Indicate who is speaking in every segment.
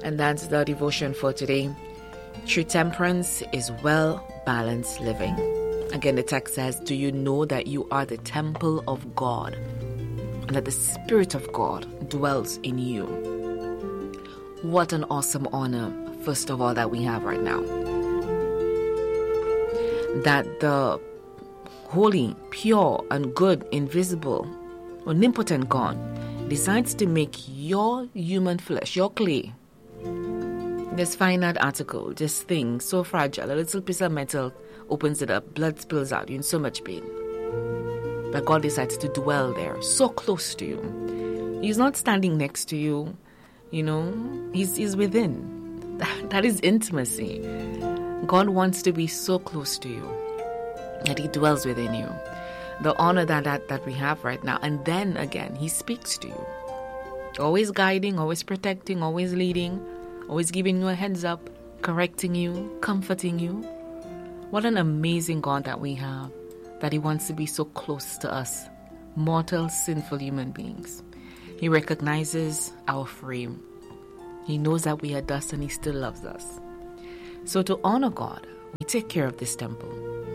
Speaker 1: And that's the devotion for today. True temperance is well-balanced living. Again, the text says, do you know that you are the temple of God and that the Spirit of God dwells in you? What an awesome honor, first of all, that we have right now. That the holy, pure, and good, invisible, omnipotent God decides to make your human flesh, your clay, this finite article, this thing, so fragile, a little piece of metal opens it up, blood spills out, you're in so much pain. But God decides to dwell there, so close to you. He's not standing next to you, He's within. That is intimacy. God wants to be so close to you that He dwells within you. The honor that we have right now. And then again, He speaks to you. Always guiding, always protecting, always leading, always giving you a heads up, correcting you, comforting you. What an amazing God that we have, that He wants to be so close to us, mortal, sinful human beings. He recognizes our frame. He knows that we are dust and He still loves us. So to honor God, we take care of this temple.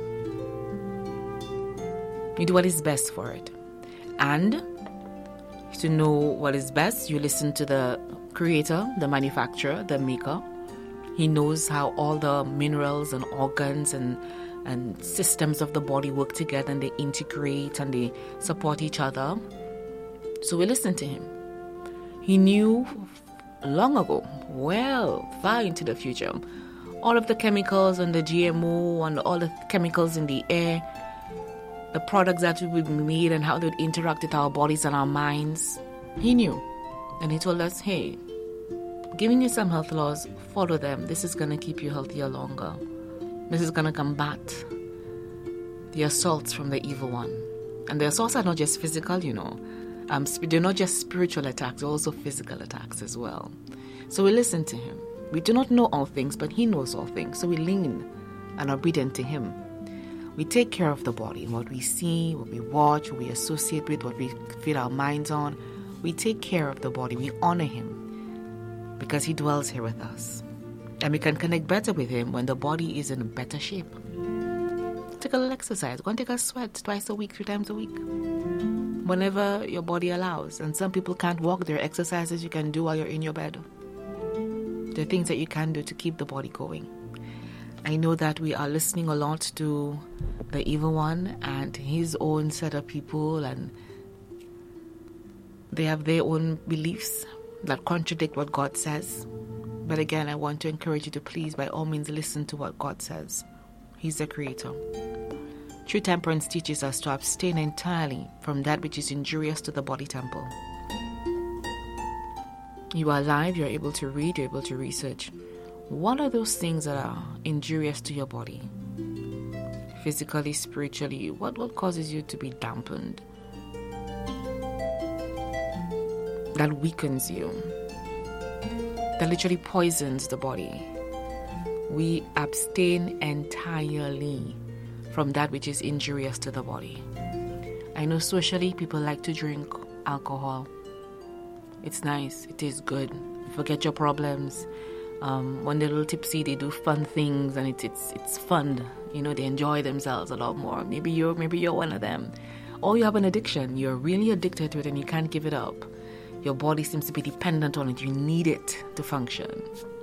Speaker 1: We do what is best for it. And to know what is best, you listen to the creator, the manufacturer, the maker. He knows how all the minerals and organs and systems of the body work together, and they integrate and they support each other. So we listen to Him. He knew long ago, well, far into the future, all of the chemicals and the GMO and all the chemicals in the air, the products that would be made and how they would interact with our bodies and our minds. He knew. And He told us, hey, giving you some health laws, follow them. This is going to keep you healthier longer. This is going to combat the assaults from the evil one. And the assaults are not just physical, they're not just spiritual attacks, they're also physical attacks as well. So we listen to Him. We do not know all things, but He knows all things. So we lean and are obedient to Him. We take care of the body, what we see, what we watch, what we associate with, what we feed our minds on. We take care of the body. We honor Him because He dwells here with us. And we can connect better with Him when the body is in better shape. Take a little exercise. Go and take a sweat twice a week, 3 times a week. Whenever your body allows. And some people can't walk. There are exercises you can do while you're in your bed. There are things that you can do to keep the body going. I know that we are listening a lot to the evil one and his own set of people, and they have their own beliefs that contradict what God says. But again, I want to encourage you to please, by all means, listen to what God says. He's the creator. True temperance teaches us to abstain entirely from that which is injurious to the body temple. You are alive, you're able to read, you're able to research. What are those things that are injurious to your body? Physically, spiritually, what causes you to be dampened? That weakens you. That literally poisons the body. We abstain entirely from that which is injurious to the body. I know socially people like to drink alcohol. It's nice, it tastes good. You forget your problems. When they're a little tipsy, they do fun things, and it's fun. They enjoy themselves a lot more. Maybe you're one of them. Or you have an addiction. You're really addicted to it and you can't give it up. Your body seems to be dependent on it. You need it to function.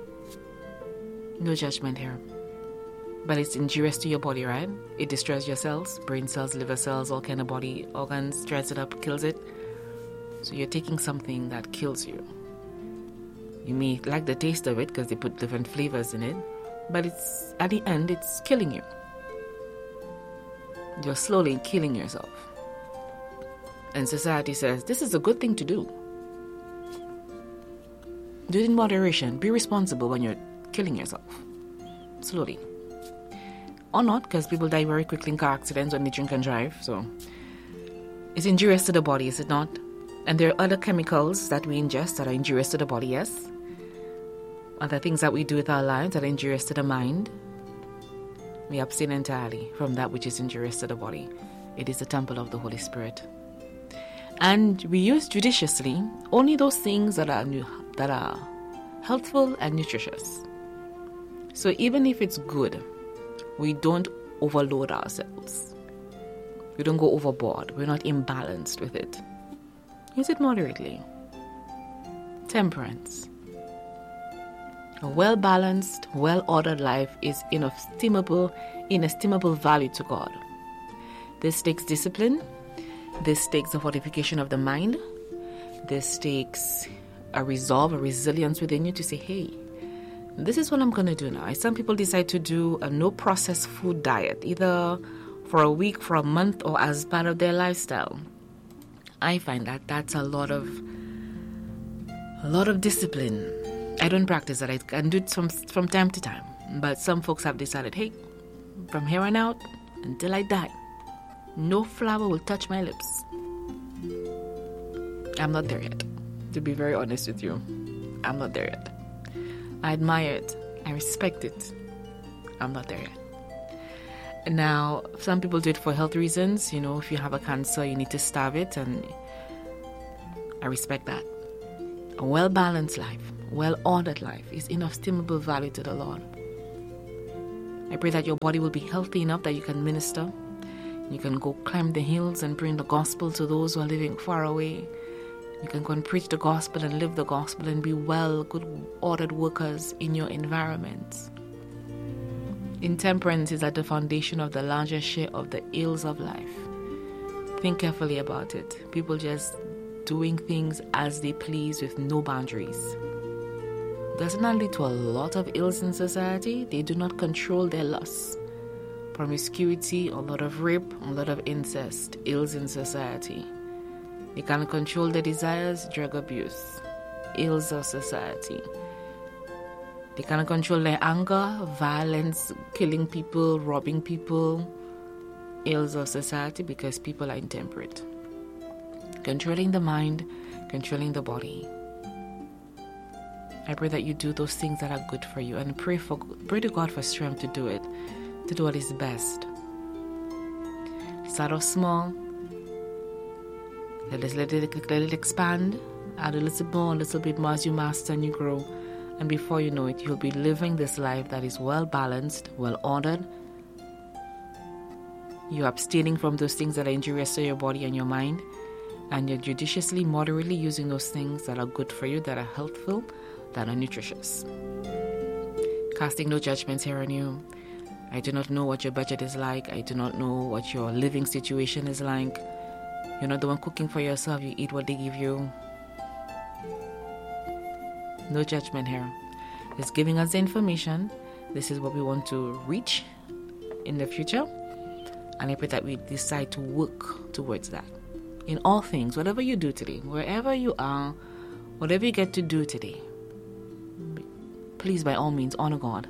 Speaker 1: No judgment here. But it's injurious to your body, right? It destroys your cells, brain cells, liver cells, all kind of body organs, dries it up, kills it. So you're taking something that kills you. You may like the taste of it because they put different flavors in it, but at the end, it's killing you. You're slowly killing yourself. And society says, this is a good thing to do. Do it in moderation. Be responsible when you're killing yourself. Slowly. Or not, because people die very quickly in car accidents when they drink and drive. So it's injurious to the body, is it not? And there are other chemicals that we ingest that are injurious to the body, yes. Other things that we do with our lives that are injurious to the mind. We abstain entirely from that which is injurious to the body. It is the temple of the Holy Spirit. And we use judiciously only those things that are healthful and nutritious. So even if it's good, we don't overload ourselves. We don't go overboard. We're not imbalanced with it. Use it moderately. Temperance. A well-balanced, well-ordered life is inestimable value to God. This takes discipline. This takes a fortification of the mind. This takes a resolve, a resilience within you to say, hey, this is what I'm going to do now. Some people decide to do a no-processed food diet, either for a week, for a month, or as part of their lifestyle. I find that that's a lot of discipline. I don't practice that. I can do it from time to time. But some folks have decided, hey, from here on out, until I die, no flour will touch my lips. I'm not there yet. To be very honest with you, I'm not there yet. I admire it. I respect it. I'm not there yet. Now, some people do it for health reasons. If you have a cancer, you need to starve it, and I respect that. A well-balanced life, well-ordered life is inestimable value to the Lord. I pray that your body will be healthy enough that you can minister. You can go climb the hills and bring the gospel to those who are living far away. You can go and preach the gospel and live the gospel and be good, ordered workers in your environment. Intemperance is at the foundation of the larger share of the ills of life. Think carefully about it. People just doing things as they please with no boundaries. Doesn't that lead to a lot of ills in society? They do not control their lusts. Promiscuity, a lot of rape, a lot of incest, ills in society. They cannot control their desires, drug abuse, ills of society. They cannot control their anger, violence, killing people, robbing people, ills of society because people are intemperate. Controlling the mind, controlling the body. I pray that you do those things that are good for you and pray to God for strength to do it, to do what is best. Start off small. Let it expand. Add a little bit more as you master and you grow. And before you know it, you'll be living this life that is well balanced, well ordered. You're abstaining from those things that are injurious to your body and your mind. And you're judiciously, moderately using those things that are good for you, that are healthful, that are nutritious. Casting no judgments here on you. I do not know what your budget is like. I do not know what your living situation is like. You're not the one cooking for yourself. You eat what they give you. No judgment here. It's giving us the information. This is what we want to reach in the future. And I pray that we decide to work towards that. In all things, whatever you do today, wherever you are, whatever you get to do today, please by all means honor God.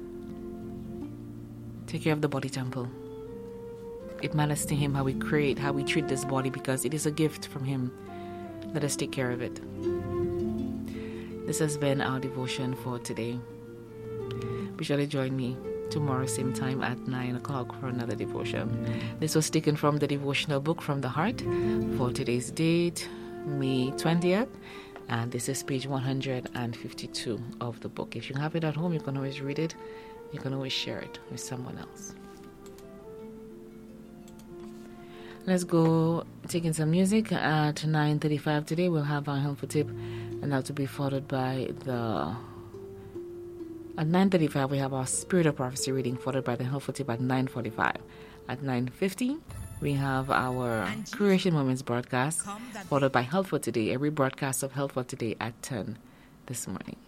Speaker 1: Take care of the body temple. It matters to Him how we create, how we treat this body, because it is a gift from Him. Let us take care of it. This has been our devotion for today. Be sure to join me tomorrow same time at 9 o'clock for another devotion. This was taken from the devotional book From the Heart for today's date, May 20th. And this is page 152 of the book. If you have it at home, you can always read it. You can always share it with someone else. Let's go taking some music. At 9:35 today, we'll have our helpful tip, and that will be followed by At 9:35, we have our Spirit of Prophecy reading, followed by the helpful tip at 9:45. At 9:50, we have our Creation Moments broadcast, followed by Helpful Today. Every broadcast of Helpful Today at 10 this morning.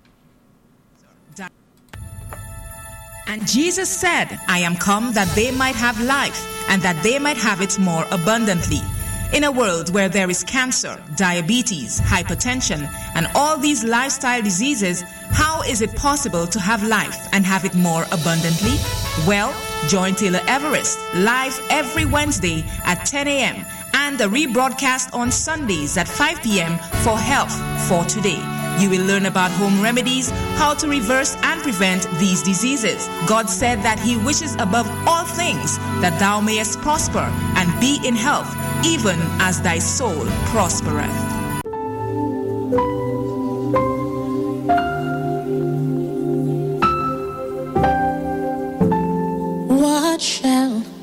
Speaker 2: And Jesus said, I am come that they might have life, and that they might have it more abundantly. In a world where there is cancer, diabetes, hypertension, and all these lifestyle diseases, how is it possible to have life and have it more abundantly? Well, join Taylor Everest live every Wednesday at 10 a.m. and a rebroadcast on Sundays at 5 p.m. for Health for Today. You will learn about home remedies, how to reverse and prevent these diseases. God said that He wishes above all things that thou mayest prosper and be in health, even as thy soul prospereth.
Speaker 3: nutshell.